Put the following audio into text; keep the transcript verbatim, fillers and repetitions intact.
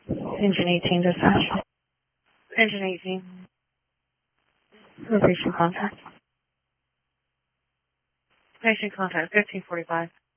Engine eighteen dispatch. Engine eighteen. Location contact. Patient contact fifteen forty-five.